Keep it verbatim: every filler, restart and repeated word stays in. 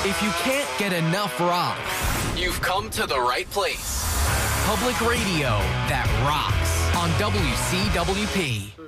If you can't get enough rock, you've come to the right place. Public radio that rocks on W C W P.